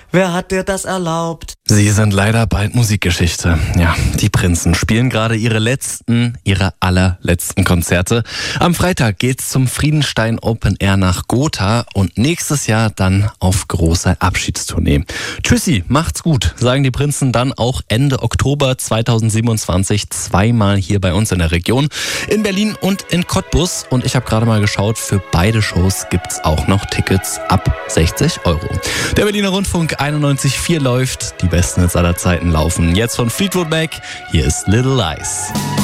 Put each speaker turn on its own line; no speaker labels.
Wer hat dir das erlaubt?
Sie sind leider bald Musikgeschichte. Ja, die Prinzen spielen gerade ihre allerletzten Konzerte. Am Freitag geht's zum Friedenstein Open Air nach Gotha und nächstes Jahr dann auf große Abschiedstournee. Tschüssi, macht's gut, sagen die Prinzen dann auch Ende Oktober 2027 zweimal hier bei uns in der Region, in Berlin und in Cottbus. Und ich habe gerade mal geschaut, für beide Shows gibt's auch noch Tickets ab 60 €. Der Berliner Rundfunk 91,4 läuft. Die besten Hits aller Zeiten laufen jetzt von Fleetwood Mac. Hier ist Little Lies.